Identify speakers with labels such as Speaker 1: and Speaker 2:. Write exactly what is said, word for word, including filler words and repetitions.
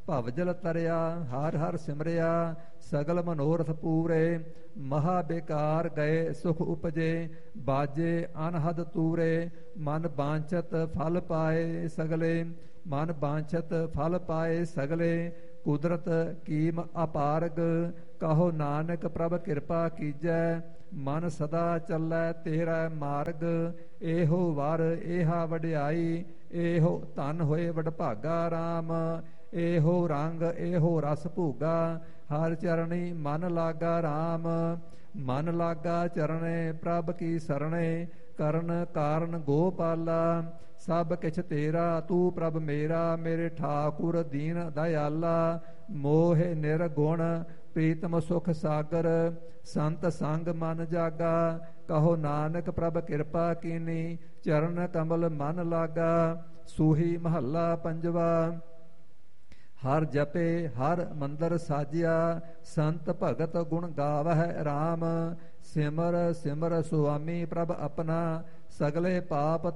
Speaker 1: ਭਵਜਲ ਤਰਿਆ ਹਰ ਹਰ ਸਿਮਰਿਆ ਸਗਲ ਮਨੋਰਥ ਪੂਰੇ ਮਹਾ ਬੇਕਾਰ ਗਏ ਸੁਖ ਉਪਜੇ ਬਾਜੇ ਅਨਹਦ ਤੂਰੇ ਮਨ ਬਾਂਛਤ ਫਲ ਪਾਏ ਸਗਲੇ ਮਨ ਬਾਂਛਤ ਫਲ ਪਾਏ ਸਗਲੇ ਕੁਦਰਤ ਕੀਮ ਅਪਾਰਗ ਕਹੋ ਨਾਨਕ ਪ੍ਰਭ ਕਿਰਪਾ ਕੀਜੈ ਮਨ ਸਦਾ ਚੱਲੈ ਤੇਰਾ ਮਾਰਗ ਇਹੋ ਵਰ ਏਹਾ ਵਡਿਆਈ ਇਹੋ ਧਨ ਹੋਏ ਵਡਭਾਗਾ ਰਾਮ ਇਹੋ ਰੰਗ ਇਹੋ ਰਸ ਭੋਗਾ ਹਰ ਚਰਣੀ ਮਨ ਲਾਗਾ ਰਾਮ ਮਨ ਲਾਗਾ ਚਰਣੇ ਪ੍ਰਭ ਕੀ ਸਰਣੇ ਕਰਨ ਕਾਰਨ ਗੋਪਾਲਾ ਸਭ ਕਿਛ ਤੇਰਾ ਤੂੰ ਪ੍ਰਭ ਮੇਰਾ ਮੇਰੇ ਠਾਕੁਰ ਦੀਨ ਦਇਆਲਾ ਮੋਹ ਨਿਰਗੁਣ ਪ੍ਰੀਤਮ ਸੁਖ ਸਾਗਰ ਸੰਤ ਸੰਗ ਮਨ ਜਾਗਾ ਕਹੋ ਨਾਨਕ ਪ੍ਰਭ ਕਿਰਪਾ ਕੀਨੀ ਚਰਨ ਕਮਲ ਮਨ ਲਾਗਾ ਸੂਹੀ ਮਹੱਲਾ ਪੰਜਵਾ ਹਰ ਜਪੇ ਹਰ ਮੰਦਰ ਸਾਜਿਆ ਸੰਤ ਭਗਤ ਗੁਣ ਗਾਵਹਿ ਰਾਮ ਸਿਮਰ ਸਿਮਰ ਸੁਆਮੀ ਪ੍ਰਭ ਆਪਣਾ ਸਗਲੇ ਪਾਪ